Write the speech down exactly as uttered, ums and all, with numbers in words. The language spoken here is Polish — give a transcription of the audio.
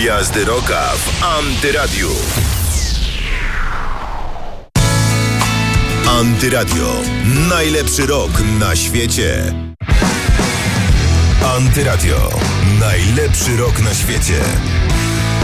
Gwiazdy Rocka w Antyradiu. Antyradio. Najlepszy rock na świecie. Antyradio. Najlepszy rock na świecie.